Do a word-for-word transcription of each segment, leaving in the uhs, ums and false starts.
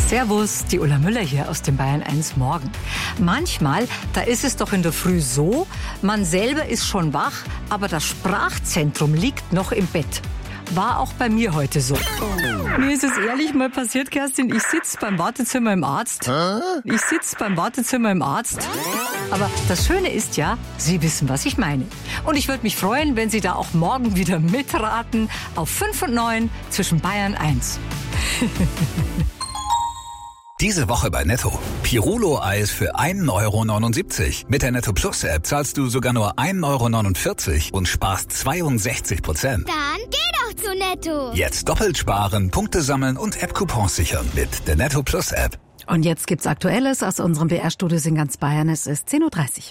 Servus, die Ulla Müller hier aus dem Bayern eins Morgen. Manchmal, da ist es doch in der Früh so, man selber ist schon wach, aber das Sprachzentrum liegt noch im Bett. War auch bei mir heute so. Mir ist es ehrlich mal passiert, Kerstin, ich sitze beim Wartezimmer im Arzt. Ich sitze beim Wartezimmer im Arzt. Aber das Schöne ist ja, Sie wissen, was ich meine. Und ich würde mich freuen, wenn Sie da auch morgen wieder mitraten auf fünf und neun zwischen Bayern eins. Diese Woche bei Netto. Pirulo-Eis für ein Euro neunundsiebzig. Mit der Netto Plus App zahlst du sogar nur ein Euro neunundvierzig und sparst zweiundsechzig Prozent. Dann geh doch zu Netto. Jetzt doppelt sparen, Punkte sammeln und App-Coupons sichern mit der Netto Plus App. Und jetzt gibt's Aktuelles aus unserem B R-Studios in ganz Bayern. Es ist zehn Uhr dreißig.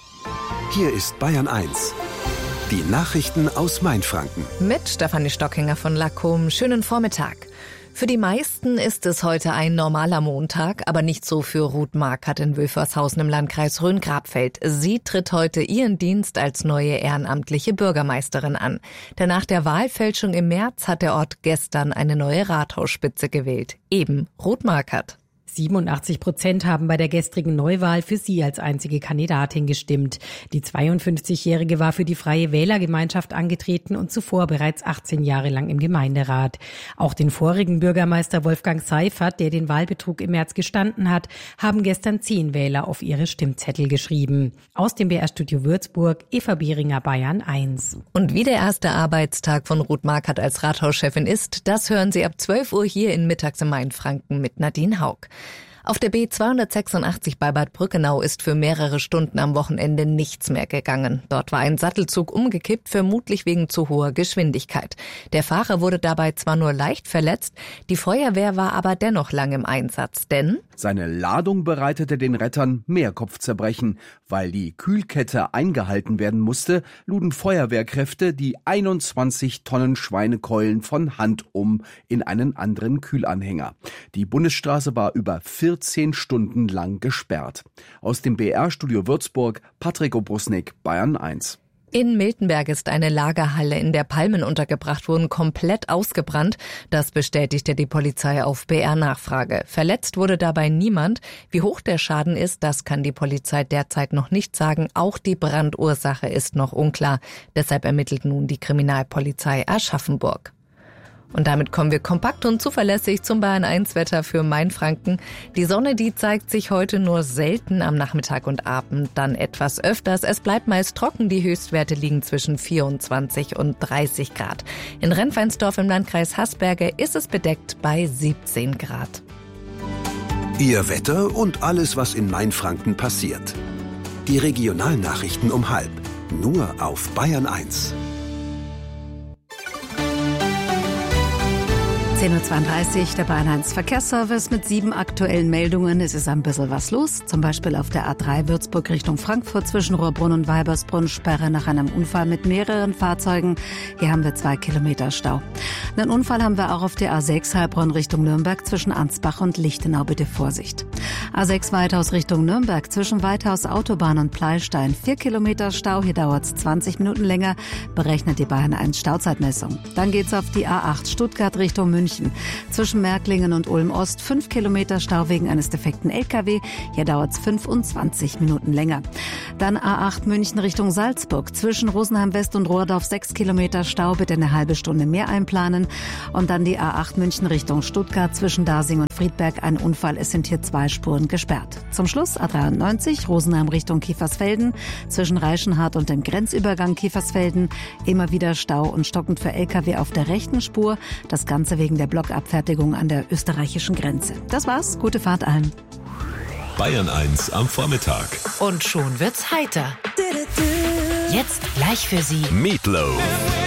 Hier ist Bayern eins. Die Nachrichten aus Mainfranken. Mit Stefanie Stockinger von Lackum. Schönen Vormittag. Für die meisten ist es heute ein normaler Montag, aber nicht so für Ruth Markert in Wülfershausen im Landkreis Rhön-Grabfeld. Sie tritt heute ihren Dienst als neue ehrenamtliche Bürgermeisterin an. Denn nach der Wahlfälschung im März hat der Ort gestern eine neue Rathausspitze gewählt. Eben Ruth Markert. siebenundachtzig Prozent haben bei der gestrigen Neuwahl für sie als einzige Kandidatin gestimmt. Die zweiundfünfzigjährige war für die Freie Wählergemeinschaft angetreten und zuvor bereits achtzehn Jahre lang im Gemeinderat. Auch den vorigen Bürgermeister Wolfgang Seifert, der den Wahlbetrug im März gestanden hat, haben gestern zehn Wähler auf ihre Stimmzettel geschrieben. Aus dem B R-Studio Würzburg, Eva Behringer, Bayern eins. Und wie der erste Arbeitstag von Ruth Markert als Rathauschefin ist, das hören Sie ab zwölf Uhr hier in Mittags in Mainfranken mit Nadine Haug. Auf der B zweihundertsechsundachtzig bei Bad Brückenau ist für mehrere Stunden am Wochenende nichts mehr gegangen. Dort war ein Sattelzug umgekippt, vermutlich wegen zu hoher Geschwindigkeit. Der Fahrer wurde dabei zwar nur leicht verletzt, die Feuerwehr war aber dennoch lang im Einsatz, denn seine Ladung bereitete den Rettern mehr Kopfzerbrechen. Weil die Kühlkette eingehalten werden musste, luden Feuerwehrkräfte die einundzwanzig Tonnen Schweinekeulen von Hand um in einen anderen Kühlanhänger. Die Bundesstraße war über vierzehn Stunden lang gesperrt. Aus dem B R-Studio Würzburg, Patrick Obrusnik, Bayern eins. In Miltenberg ist eine Lagerhalle, in der Palmen untergebracht wurden, komplett ausgebrannt. Das bestätigte die Polizei auf B R-Nachfrage. Verletzt wurde dabei niemand. Wie hoch der Schaden ist, das kann die Polizei derzeit noch nicht sagen. Auch die Brandursache ist noch unklar. Deshalb ermittelt nun die Kriminalpolizei Aschaffenburg. Und damit kommen wir kompakt und zuverlässig zum Bayern eins Wetter für Mainfranken. Die Sonne, die zeigt sich heute nur selten am Nachmittag und Abend, dann etwas öfters. Es bleibt meist trocken, die Höchstwerte liegen zwischen vierundzwanzig und dreißig Grad. In Rennfeinsdorf im Landkreis Haßberge ist es bedeckt bei siebzehn Grad. Ihr Wetter und alles, was in Mainfranken passiert. Die Regionalnachrichten um halb. Nur auf Bayern eins. zehn Uhr zweiunddreißig, der Bayern eins Verkehrsservice mit sieben aktuellen Meldungen. Es ist ein bisschen was los, zum Beispiel auf der A drei Würzburg Richtung Frankfurt zwischen Rohrbrunn und Weibersbrunn, Sperre nach einem Unfall mit mehreren Fahrzeugen. Hier haben wir zwei Kilometer Stau. Einen Unfall haben wir auch auf der A sechs Heilbronn Richtung Nürnberg zwischen Ansbach und Lichtenau, bitte Vorsicht. A sechs Weithaus Richtung Nürnberg zwischen Weithaus Autobahn und Pleistein, vier Kilometer Stau, hier dauert es zwanzig Minuten länger, berechnet die Bayern eins Stauzeitmessung. Dann geht's auf die A acht Stuttgart Richtung München. Zwischen Märklingen und Ulm-Ost fünf Kilometer Stau wegen eines defekten L K W. Hier dauert es fünfundzwanzig Minuten länger. Dann A acht München Richtung Salzburg. Zwischen Rosenheim West und Rohrdorf sechs Kilometer Stau. Bitte eine halbe Stunde mehr einplanen. Und dann die A acht München Richtung Stuttgart. Zwischen Dasing und Friedberg ein Unfall. Es sind hier zwei Spuren gesperrt. Zum Schluss A dreiundneunzig Rosenheim Richtung Kiefersfelden. Zwischen Reichenhardt und dem Grenzübergang Kiefersfelden immer wieder Stau und stockend für L K W auf der rechten Spur. Das Ganze wegen der Blockabfertigung an der österreichischen Grenze. Das war's. Gute Fahrt allen. Bayern eins am Vormittag. Und schon wird's heiter. Jetzt gleich für Sie Meatloaf.